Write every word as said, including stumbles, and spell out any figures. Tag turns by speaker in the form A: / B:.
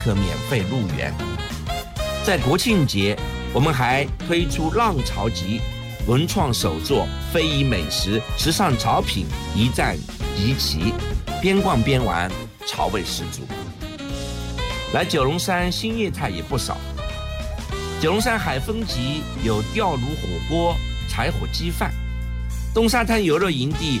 A: 可免费入园。在国庆节，我们还推出浪潮集，文创手作、非遗美食、时尚潮品一站集齐，边逛边玩，潮味十足。来九龙山新业态也不少，九龙山海丰集有吊炉火锅、柴火鸡饭，东沙滩游乐营地